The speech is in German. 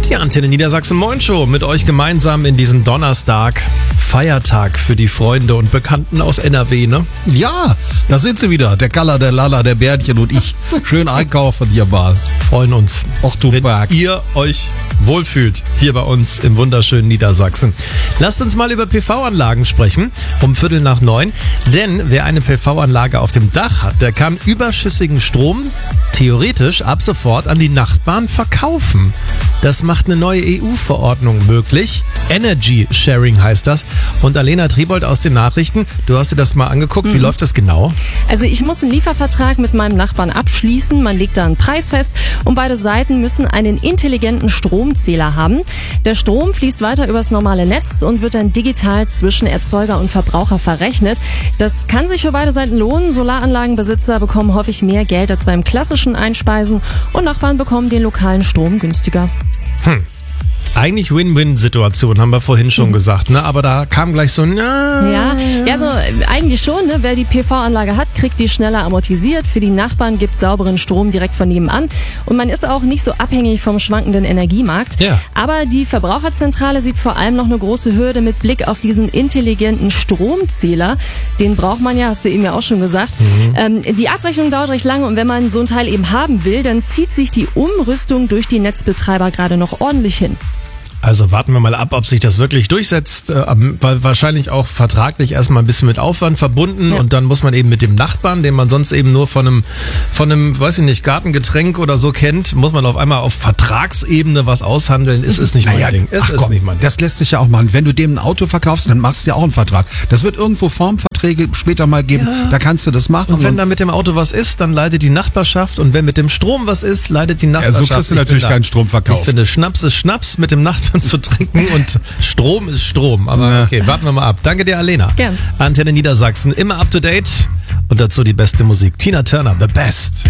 Die Antenne Niedersachsen Moin Show mit euch gemeinsam in diesen Donnerstag. Feiertag für die Freunde und Bekannten aus NRW, ne? Ja, da sind sie wieder. Der Kalla, der Lalla, der Bärtchen und ich. Schön einkaufen hier mal. Freuen uns, Och du wenn Berg. ihr euch wohlfühlt hier bei uns im wunderschönen Niedersachsen. Lasst uns mal über PV-Anlagen sprechen, um 8:45. Denn wer eine PV-Anlage auf dem Dach hat, der kann überschüssigen Strom theoretisch ab sofort an die Nachbarn verkaufen. Das macht eine neue EU-Verordnung möglich. Energy Sharing heißt das. Und Alena Triebold aus den Nachrichten, du hast dir das mal angeguckt. Wie läuft das genau? Also ich muss einen Liefervertrag mit meinem Nachbarn abschließen. Man legt da einen Preis fest und beide Seiten müssen einen intelligenten Stromzähler haben. Der Strom fließt weiter übers normale Netz und wird dann digital zwischen Erzeuger und Verbraucher verrechnet. Das kann sich für beide Seiten lohnen. Solaranlagenbesitzer bekommen häufig mehr Geld als beim klassischen Einspeisen und Nachbarn bekommen den lokalen Strom günstiger. Eigentlich Win-Win-Situation, haben wir vorhin schon gesagt, ne? Aber da kam gleich so ein Ja, so eigentlich schon. Ne? Wer die PV-Anlage hat, kriegt die schneller amortisiert. Für die Nachbarn gibt es sauberen Strom direkt von nebenan. Und man ist auch nicht so abhängig vom schwankenden Energiemarkt. Ja. Aber die Verbraucherzentrale sieht vor allem noch eine große Hürde mit Blick auf diesen intelligenten Stromzähler. Den braucht man ja, hast du eben ja auch schon gesagt. Die Abrechnung dauert recht lange und wenn man so ein Teil eben haben will, dann zieht sich die Umrüstung durch die Netzbetreiber gerade noch ordentlich hin. Also warten wir mal ab, ob sich das wirklich durchsetzt, weil wahrscheinlich auch vertraglich erstmal ein bisschen mit Aufwand verbunden und dann muss man eben mit dem Nachbarn, den man sonst eben nur von einem, weiß ich nicht, Gartengetränk oder so kennt, muss man auf einmal auf Vertragsebene was aushandeln. Ist nicht mein Ding. Ist nicht mein Ding. Das lässt sich ja auch machen. Wenn du dem ein Auto verkaufst, dann machst du ja auch einen Vertrag. Das wird irgendwo Formverträge später mal geben. Ja. Da kannst du das machen. Und wenn da mit dem Auto was ist, dann leidet die Nachbarschaft und wenn mit dem Strom was ist, leidet die Nachbarschaft. So kriegst du natürlich keinen Strom verkauft. Ich finde, Schnaps ist Schnaps mit dem Nachbarn zu trinken und Strom ist Strom. Aber okay, warten wir mal ab. Danke dir, Alena. Gern. Antenne Niedersachsen, immer up to date und dazu die beste Musik. Tina Turner, The Best.